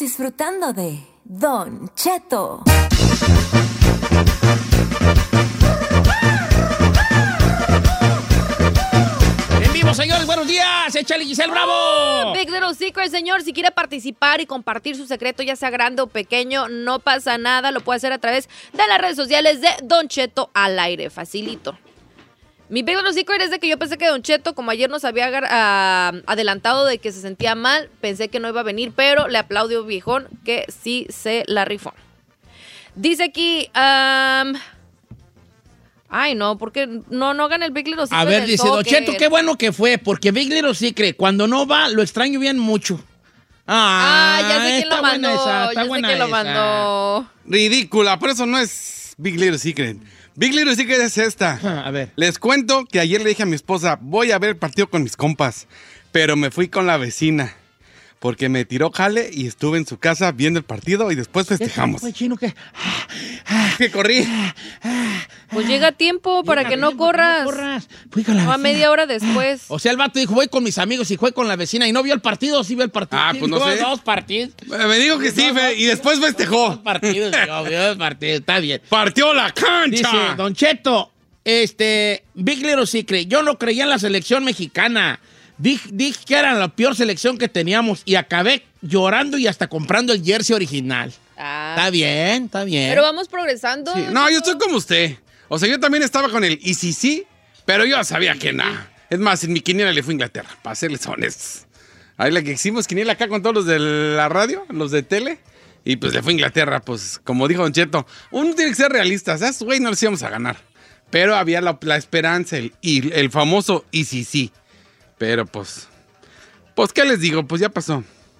disfrutando de Don Cheto. En vivo, señores, buenos días. Échale, Giselle Bravo. Big Little Secret, señor. Si quiere participar y compartir su secreto, ya sea grande o pequeño, no pasa nada. Lo puede hacer a través de las redes sociales de Don Cheto al aire. Facilito. Mi Big Little Secret es de que yo pensé que Don Cheto, como ayer nos había adelantado de que se sentía mal, pensé que no iba a venir, pero le aplaudió viejón que sí se la rifó. Dice aquí... Ay, no, porque no hagan el Big Little Secret. A ver, dice Don Cheto, qué bueno que fue, porque Big Little Secret, cuando no va, lo extraño bien mucho. Ya sé quién lo mandó. Está buena esa. Lo mandó. Ridícula, por eso no es Big Little Secret. Big Little Secret es esta. A ver. Les cuento que ayer le dije a mi esposa, voy a ver el partido con mis compas, pero me fui con la vecina. Porque me tiró jale y estuve en su casa viendo el partido y después festejamos. ¿Qué chino que? Que corrí. Pues llega a tiempo para que no corras. Fui con la No, a vecina. media hora después. O sea, el vato dijo, voy con mis amigos y fue con la vecina y no vio el partido, sí vio el partido. Ah, pues no sé. Dos partidos. Me dijo que sí, Fe, y después Dos festejó. partidos, vio el partido, está bien. Partió la cancha. Dice, Don Cheto, Big Little Secret, yo no creía en la selección mexicana. Dije que era la peor selección que teníamos y acabé llorando y hasta comprando el jersey original. Está bien, está bien. Pero vamos progresando. Sí. No, yo estoy como usted. O sea, yo también estaba con el y sí, pero yo sabía que nada. Es más, en mi quiniela le fue a Inglaterra, para serles honestos. Ahí la que hicimos quiniela acá con todos los de la radio, los de tele, y pues le fue a Inglaterra, pues como dijo Don Cheto, uno tiene que ser realista, ¿sabes? Güey, no les íbamos a ganar. Pero había la esperanza, el famoso y sí. Pero pues, ¿qué les digo? Pues ya pasó.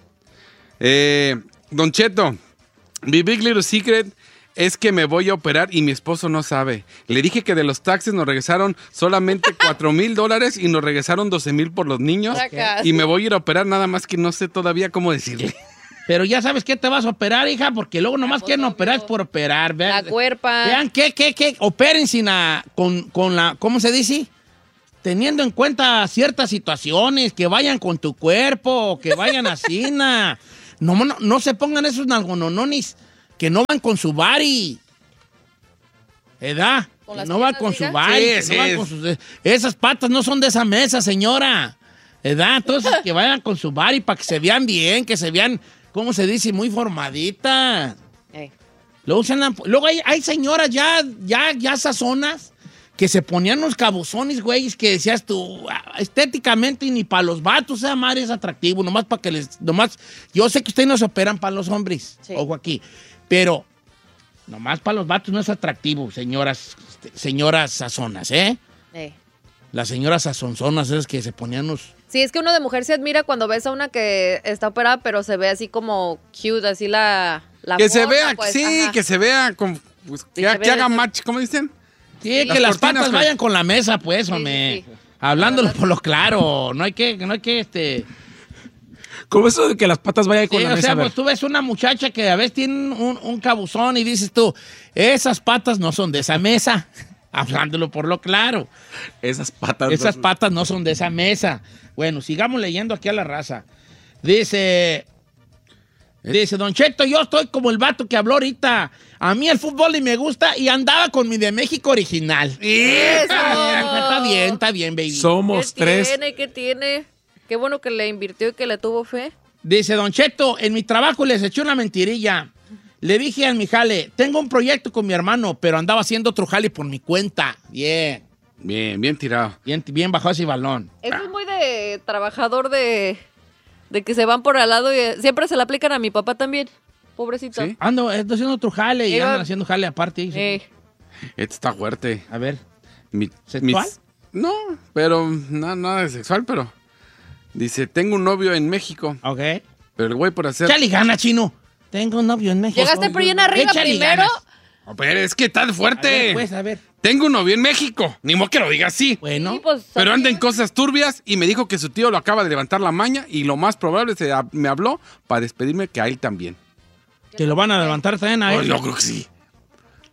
Don Cheto, mi Big Little Secret es que me voy a operar y mi esposo no sabe. Le dije que de los taxes nos regresaron solamente $4,000 y nos regresaron $12,000 por los niños. Y me voy a ir a operar, nada más que no sé todavía cómo decirle. Pero ya sabes que te vas a operar, hija, porque luego nomás quieren operar es por operar. Vean, La cuerpa. Vean qué, operen sin con la, ¿cómo se dice? Teniendo en cuenta ciertas situaciones, que vayan con tu cuerpo, que vayan así, no se pongan esos nalgonononis que no van con su body. ¿Edad? No van con su body. Sí, no van con sus, esas patas no son de esa mesa, señora. ¿Edad? Entonces, que vayan con su body para que se vean bien, que se vean, ¿cómo se dice? Muy formaditas. Luego hay señoras ya sazonas que se ponían unos cabuzones, güeyes, que decías tú, estéticamente ni para los vatos, esa madre es atractivo, nomás para que yo sé que ustedes no se operan para los hombres, ojo aquí, pero nomás para los vatos no es atractivo, señoras sazonas, ¿eh? Las señoras sazonzonas esas que se ponían unos... Sí, es que uno de mujer se admira cuando ves a una que está operada, pero se ve así como cute, así la que forma, se vea, pues, sí, ajá. que se vea, pues, que haga match, ¿cómo dicen? Sí, que las cortinas, patas vayan con la mesa, pues, Sí, hombre. sí. Hablándolo por lo claro. No hay que. ¿Cómo eso de que las patas vayan con Sí, la o mesa? sea, pues tú ves una muchacha que a veces tiene un cabuzón y dices tú, esas patas no son de esa mesa. Hablándolo por lo claro. Esas patas. Esas patas no son de esa mesa. Bueno, sigamos leyendo aquí a la raza. Dice, Don Cheto, yo estoy como el vato que habló ahorita. A mí el fútbol y me gusta y andaba con mi de México original. ¡Eso! Está bien, baby. Somos tres. ¿Qué tiene? Qué bueno que le invirtió y que le tuvo fe. Dice Don Cheto, en mi trabajo les eché una mentirilla. Le dije a mi jale, tengo un proyecto con mi hermano, pero andaba haciendo otro jale por mi cuenta. Bien Bien tirado. Bien bajó ese balón. Eso es muy de trabajador de que se van por al lado y siempre se le aplican a mi papá también. Pobrecito. ¿Sí? Ando haciendo otro jale y Iba- andan haciendo jale aparte. Este está fuerte. A ver, Mi- ¿sexual? No, pero nada de sexual, pero dice, tengo un novio en México, ok. pero el güey por hacer... Échale ganas, chino. Tengo un novio en México. Llegaste bien arriba Échale primero. ganas. No, pero es que está A fuerte. ver, pues, a ver. Tengo un novio en México. Ni modo que lo diga así. Bueno, Sí, pues, Pero anda en sabía. cosas turbias y me dijo que su tío lo acaba de levantar la maña y lo más probable me habló para despedirme que a él también. que lo van a levantar también a Oh, él. yo creo que sí.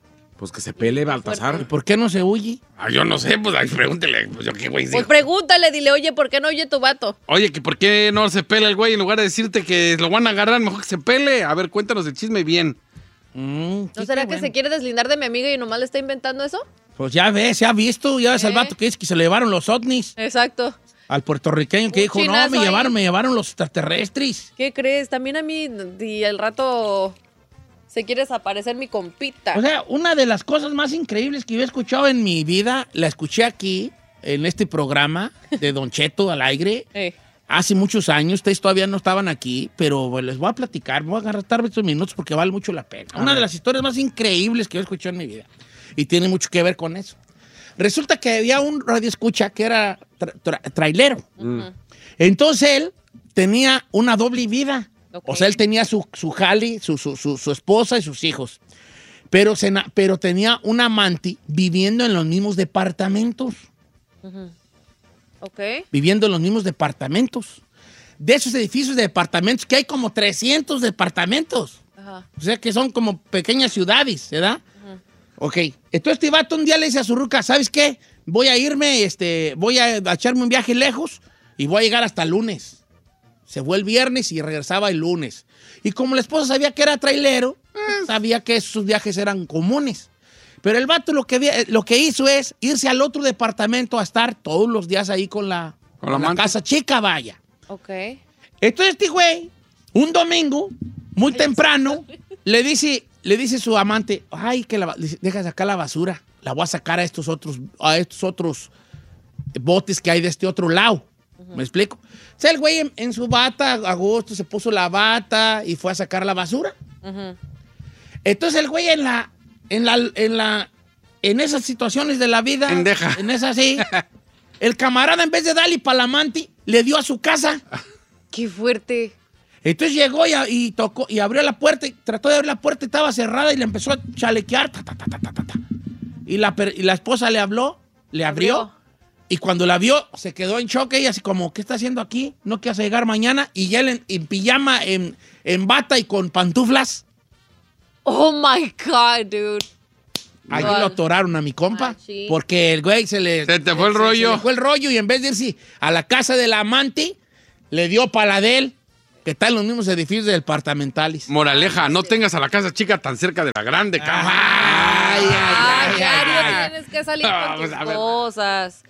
Pues que se pele ¿Y Baltasar. por qué no se huye? Yo no sé, pues ahí pregúntele. Pues yo qué güey. Pues pregúntale, dile, oye, ¿por qué no oye tu vato? Oye, que por qué no se pela el güey en lugar de decirte que lo van a agarrar, mejor que se pele. A ver, cuéntanos el chisme bien. ¿No será que se quiere deslindar de mi amiga y nomás le está inventando eso? Pues ya ves, ya ha visto, ya ves al vato que dice que se le llevaron los ovnis. Exacto. Al puertorriqueño que Un dijo, no, chinazo me llevaron los extraterrestres. ¿Qué crees? También a mí, y al rato se quiere desaparecer mi compita. O sea, una de las cosas más increíbles que yo he escuchado en mi vida, la escuché aquí, en este programa de Don Cheto al aire, hace muchos años. Ustedes todavía no estaban aquí, pero bueno, les voy a platicar, voy a agarrar estos minutos porque vale mucho la pena. Una de las historias más increíbles que yo he escuchado en mi vida. Y tiene mucho que ver con eso. Resulta que había un radioescucha que era trailero. Entonces él tenía una doble vida. O sea, él tenía su jali, su esposa y sus hijos. Pero tenía un amante viviendo en los mismos departamentos. Viviendo en los mismos departamentos. De esos edificios de departamentos, que hay como 300 departamentos. O sea, que son como pequeñas ciudades, ¿verdad? Ok. Entonces este vato un día le dice a su ruca, ¿sabes qué? Voy a irme, voy a echarme un viaje lejos y voy a llegar hasta el lunes. Se fue el viernes y regresaba el lunes. Y como la esposa sabía que era trailero, sabía que sus viajes eran comunes. Pero el vato lo que hizo es irse al otro departamento a estar todos los días ahí con la casa chica, vaya. Ok. Entonces este güey, un domingo, muy temprano, le dice su amante, ay, deja sacar la basura. La voy a sacar a estos otros botes que hay de este otro lado. ¿Me explico? O sea, el güey en su bata, a gusto, se puso la bata y fue a sacar la basura. Entonces el güey en esas situaciones de la vida, Pendeja. en esas sí, el camarada en vez de darle para la amante, le dio a su casa. ¡Qué fuerte! Entonces llegó y tocó y abrió la puerta, trató de abrir la puerta, estaba cerrada y le empezó a chalequear. Y la esposa le abrió. Y cuando la vio, se quedó en choque y así como, ¿qué está haciendo aquí? ¿No quieres llegar mañana? Y ya él en pijama, en bata y con pantuflas. Oh my God, dude. Ahí lo atoraron a mi compa. Sí. Porque el güey se te fue el rollo. Se le fue el rollo y en vez de irse a la casa del amante, le dio para la de él, que está en los mismos edificios departamentales. Moraleja, no tengas a la casa chica tan cerca de la grande, cabrón. Diario tienes que salir con tus cosas.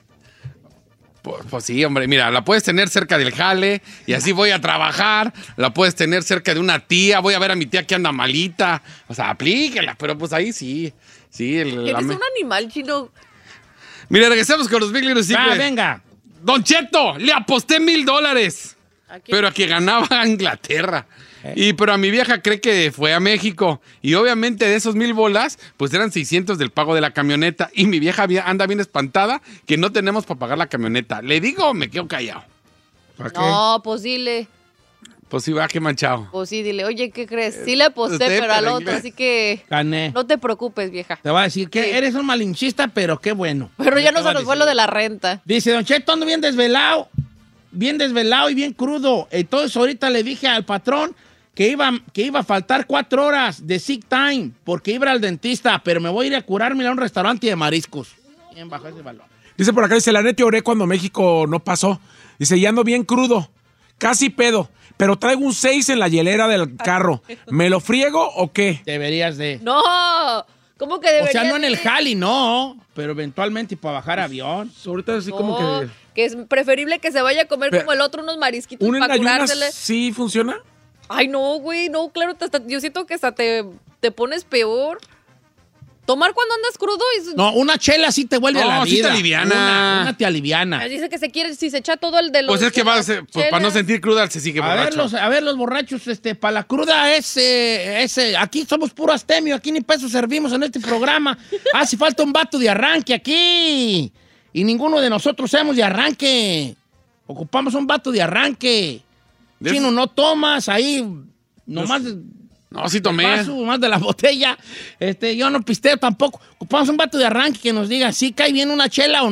Pues sí, hombre, mira, la puedes tener cerca del jale y así voy a trabajar. La puedes tener cerca de una tía, voy a ver a mi tía que anda malita. O sea, aplíquela, pero pues ahí sí. Eres un animal, chino. Mira, regresemos con los Big Little Secrets. Venga. Don Cheto, le aposté $1,000. Pero a que ganaba Inglaterra. Pero a mi vieja cree que fue a México. Y obviamente de esos 1,000 bolas, pues eran 600 del pago de la camioneta. Y mi vieja anda bien espantada que no tenemos para pagar la camioneta. ¿Le digo o me quedo callado? ¿Para qué? No, pues dile. Pues sí, va, qué manchado. Pues sí, dile, oye, ¿qué crees? Sí le aposté, pero al otro, así que Gané. no te preocupes, vieja. Te voy a decir que eres un malinchista, pero qué bueno. Pero ya no se nos fue lo de la renta. Dice, Don Cheto, ando bien desvelado y bien crudo. Entonces ahorita le dije al patrón que iba a faltar 4 horas de sick time porque iba al dentista, pero me voy a ir a curarme a un restaurante de mariscos. Bien bajo ese valor. Dice por acá, dice, la neta oré cuando México no pasó. Dice, ya ando bien crudo, casi pedo, pero traigo un 6 en la hielera del carro. ¿Me lo friego o qué? Deberías de... No, ¿cómo que deberías? O sea, no en el de? jali, no, pero eventualmente para bajar avión. Ahorita así como No, que... que es preferible que se vaya a comer Pero, como el otro unos marisquitos ¿un en para ayunas curársele. sí funciona? Ay, no, güey, no, claro, yo siento que hasta te pones peor. Tomar cuando andas crudo y... No, una chela sí te vuelve a la sí vida. te aliviana. Una te aliviana. Dice que si se echa todo el de los... Pues es que para no sentir cruda se sigue borracho. A ver, los borrachos, para la cruda aquí somos puro astemio, aquí ni peso servimos en este programa. Hace falta un vato de arranque aquí. Y ninguno de nosotros somos de arranque. Ocupamos un vato de arranque. Chino, no tomas ahí, nomás... No, sí tomé. Más de la botella. Yo no pisteo tampoco. Ocupamos un vato de arranque que nos diga si cae bien una chela o no.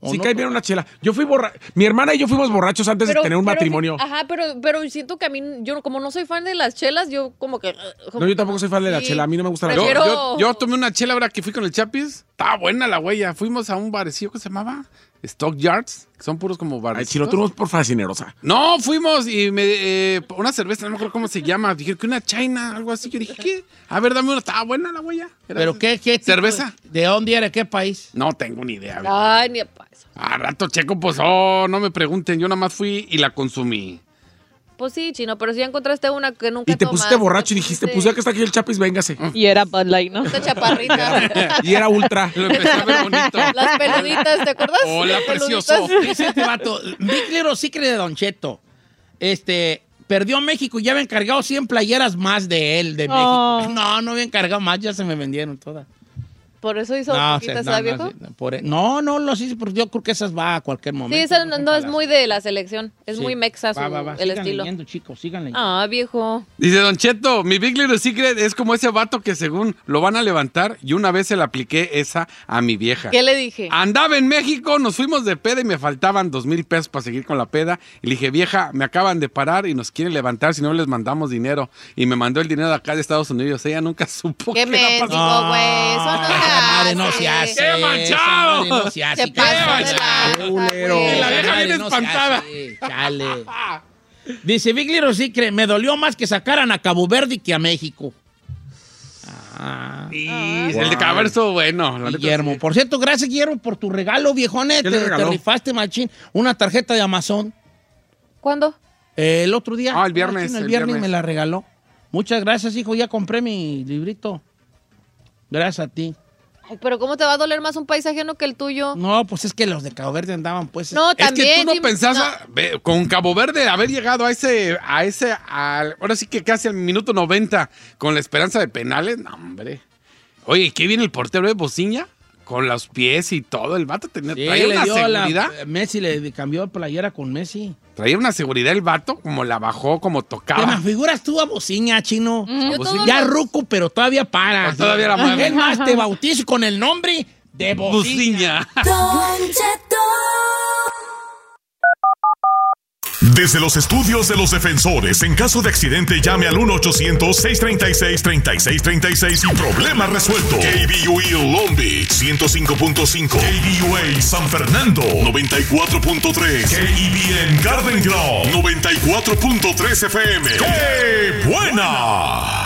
Sí, cae bien una chela. Yo fui mi hermana y yo fuimos borrachos antes de tener un matrimonio. Ajá, pero siento que a mí, yo como no soy fan de las chelas, yo como que... No, yo tampoco soy fan de la chela. A mí no me gusta la chela. Yo tomé una chela ahora que fui con el Chapis. Estaba buena la huella. Fuimos a un barecillo que se llamaba Stockyards, que son puros como bares. Ay, si no, tú no por fascinerosa. No, fuimos y una cerveza, no me acuerdo cómo se llama. Dije que una China, algo así. Yo dije, ¿qué? A ver, dame una. Estaba buena la huella. ¿Pero qué cerveza? ¿De dónde era? ¿Qué país? No tengo ni idea. Ay, ni para eso. A rato checo, pues, no me pregunten. Yo nada más fui y la consumí. Pues sí, Chino, pero si ya encontraste una que nunca Y te pusiste borracho y dijiste, pues ya que está aquí el Chapis, véngase. Y era Bud Light, ¿no? Esta chaparrita. Y era ultra. Lo empecé a ver bonito. Las peluditas, ¿te acuerdas? Hola, Las peluditas. precioso. Dice este vato, Big Little Secret de Don Cheto. Perdió México y ya había encargado 100 playeras más de él, de México. No había encargado más, ya se me vendieron todas. Por eso hizo poquitas, ¿sabes, viejo? No, los hice, porque yo creo que esas va a cualquier momento. Sí, esa no es muy de la selección. Es Sí. muy mexa el Sigan estilo. leyendo, chicos, sigan leyendo. Ah, viejo. Dice Don Cheto, mi Big Little Secret es como ese vato que según lo van a levantar y una vez se la apliqué esa a mi vieja. ¿Qué le dije? Andaba en México, nos fuimos de peda y me faltaban 2,000 pesos para seguir con la peda. Y le dije, vieja, me acaban de parar y nos quieren levantar si no les mandamos dinero. Y me mandó el dinero de acá de Estados Unidos. Ella nunca supo Qué mendigo, güey. Eso no se madre, no hace. se hace. ¡Qué manchado! Esa madre no se hace. Se pasó de la- Culero. güey. Y la vieja Madre, bien no se espantada. hace, chale. Dice Big Little Secret, me dolió más que sacaran a Cabo Verde que a México. Y el de Caber estuvo bueno. la neta, Guillermo. sí. Por cierto, gracias, Guillermo, por tu regalo, viejones. ¿Qué le Te regaló? rifaste, machín. Una tarjeta de Amazon. ¿Cuándo? El otro día. Ah, el viernes, Machín, el el viernes viernes. me la regaló. Muchas gracias, hijo. Ya compré mi librito. Gracias a ti. Ay, pero ¿cómo te va a doler más un país ajeno que el tuyo? No, pues es que los de Cabo Verde andaban, pues. No, Es que también. tú no sí, pensás no. con Cabo Verde haber llegado ahora sí que casi al minuto 90 con la esperanza de penales. No, hombre. Oye, ¿qué viene el portero de Bociña? Con los pies y todo. El vato traía le una dio seguridad. Messi le cambió playera con Messi. Traía una seguridad el vato, como la bajó, como ¿Te tocaba. me figuras tú a Bociña, chino? Yo pues todo Ya lo- ruco, pero todavía para. Pues todavía la mueve. Es más, te bautizo con el nombre de Bociña. Bociña. Don Cheto. Desde los estudios de los defensores, en caso de accidente, llame al 1-800-636-3636 y problema resuelto. KBUE Long Beach 105.5, KBUA San Fernando 94.3, KBN Garden Grove 94.3 FM. ¡Qué buena!